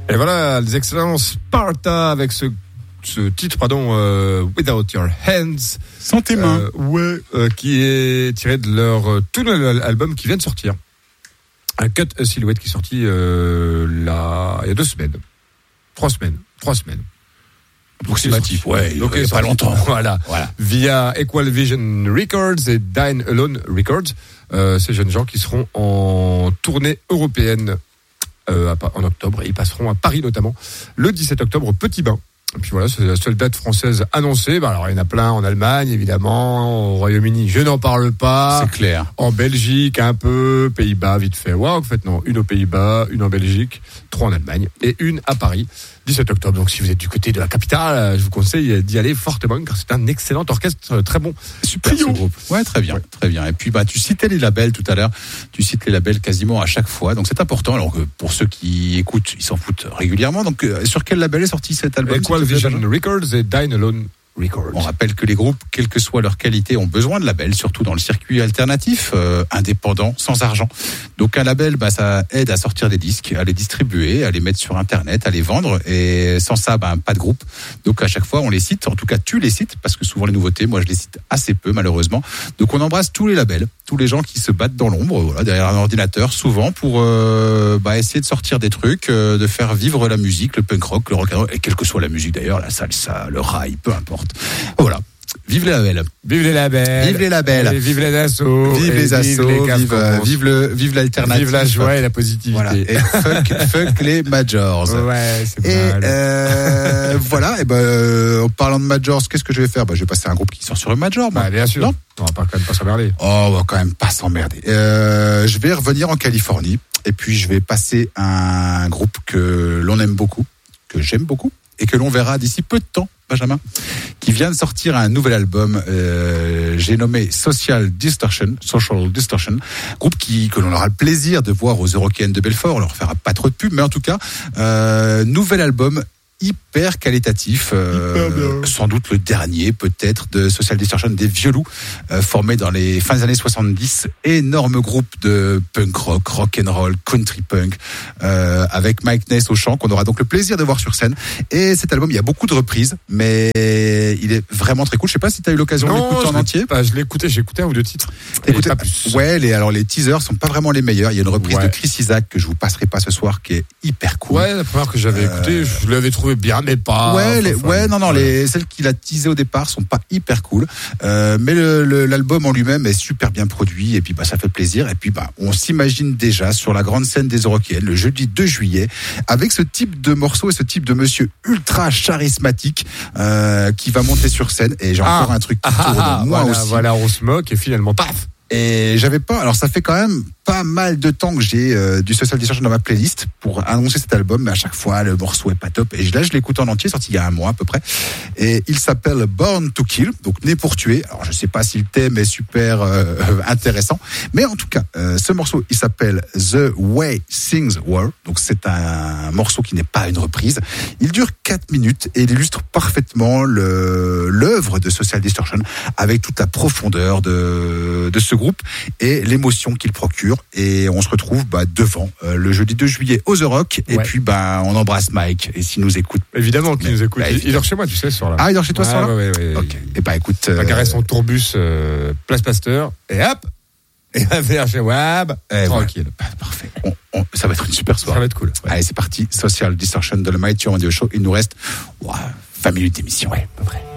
Et voilà, les excellents Sparta avec ce titre, Without Your Hands. Sans tes mains. Qui est tiré de leur tout nouvel album qui vient de sortir. Un Cut a Silhouette qui est sorti il y a 2 semaines. 3 semaines. Approximatif, ouais. Donc, il n'y a pas longtemps. Voilà. Via Equal Vision Records et Dine Alone Records. Ces jeunes gens qui seront en tournée européenne en octobre. Et ils passeront à Paris notamment le 17 octobre au Petit Bain. Et puis voilà, c'est la seule date française annoncée. Alors il y en a plein en Allemagne, évidemment, au Royaume-Uni, je n'en parle pas. C'est clair. En Belgique, un peu, Pays-Bas, vite fait. En fait, non, une aux Pays-Bas, une en Belgique, 3 en Allemagne et une à Paris, 17 octobre. Donc si vous êtes du côté de la capitale, je vous conseille d'y aller fortement, car c'est un excellent orchestre, très bon. Super ce groupe. Ouais, très bien. Et puis tu citais les labels tout à l'heure. Tu cites les labels quasiment à chaque fois, donc c'est important. Alors que pour ceux qui écoutent, ils s'en foutent régulièrement. Donc sur quel label est sorti cet album? Equal Vision Records et Dine Alone Records. On rappelle que les groupes, quelle que soit leur qualité, ont besoin de labels, surtout dans le circuit alternatif, indépendant, sans argent. Donc un label, ça aide à sortir des disques, à les distribuer, à les mettre sur Internet, à les vendre. Et sans ça, pas de groupe. Donc à chaque fois, on les cite. En tout cas, tu les cites, parce que souvent les nouveautés, moi je les cite assez peu, malheureusement. Donc on embrasse tous les labels, tous les gens qui se battent dans l'ombre, derrière un ordinateur, souvent pour essayer de sortir des trucs, de faire vivre la musique, le punk rock, le rock and roll, et quelle que soit la musique d'ailleurs, la salsa, le rail, peu importe. Voilà. Vive les labels. Vive les labels. Vive les labels. Et vive les assos. Vive les assos. Vive l'alternative. Vive la joie et la positivité. Voilà. Et fuck les majors. Ouais, c'est et voilà. Et en parlant de majors, qu'est-ce que je vais faire? Je vais passer à un groupe qui sort sur un major. Bien sûr. Non, on va quand même pas s'emmerder. On va quand même pas s'emmerder. Je vais revenir en Californie. Et puis je vais passer à un groupe que l'on aime beaucoup, que j'aime beaucoup, et que l'on verra d'ici peu de temps, Benjamin, qui vient de sortir un nouvel album, j'ai nommé Social Distortion, groupe que l'on aura le plaisir de voir aux Eurokéennes de Belfort. On leur fera pas trop de pub, mais en tout cas, nouvel album hyper qualitatif, sans doute le dernier peut-être de Social Distortion, des vieux loups formés dans les fins des années 70, énorme groupe de punk rock, rock and roll, country punk, avec Mike Ness au chant, qu'on aura donc le plaisir de voir sur scène. Et cet album, il y a beaucoup de reprises, mais il est vraiment très cool. Je sais pas si tu as eu l'occasion de l'écouter en entier. Je l'ai écouté, j'ai écouté un ou 2 titres. Écoutez, pas plus. Ouais, les teasers sont pas vraiment les meilleurs. Il y a une reprise de Chris Isaak que je vous passerai pas ce soir, qui est hyper cool. Ouais, la première que j'avais écoutée, je l'avais trouvé bien, mais pas. Celles qu'il a teasées au départ sont pas hyper cool. Mais l'album en lui-même est super bien produit, et puis ça fait plaisir. Et puis on s'imagine déjà sur la grande scène des Eurokéennes le jeudi 2 juillet avec ce type de morceau et ce type de monsieur ultra charismatique qui va monter sur scène. Et j'ai encore un truc qui tourne moi aussi. Voilà, on se moque et finalement paf. Et j'avais pas. Alors ça fait quand même pas mal de temps que j'ai du Social Distortion dans ma playlist pour annoncer cet album, mais à chaque fois le morceau est pas top. Et là je l'écoute en entier, sorti il y a un mois à peu près. Et il s'appelle Born to Kill, donc né pour tuer. Alors je sais pas si le thème est super intéressant, mais en tout cas ce morceau il s'appelle The Way Things Were. Donc c'est un morceau qui n'est pas une reprise. Il dure 4 minutes et il illustre parfaitement l'œuvre de Social Distortion avec toute la profondeur de ce groupe et l'émotion qu'il procure. Et on se retrouve devant le jeudi 2 juillet aux Euroc. Et puis on embrasse Mike, et s'il nous écoute. Évidemment qu'il nous écoute. Il dort chez moi, tu sais, ce soir-là. Ah, il dort chez toi ce soir-là? Ouais. Ok. Et écoute. Il va garer son tourbus Place Pasteur, et hop, il va venir chez Wab. Tranquille. Voilà. Parfait. Ça va être une super soirée. Ça va être cool. Ouais. Allez, c'est parti. Social Distortion de le Mighty Radio Show. Il nous reste 20 minutes d'émission. Ouais, à peu près.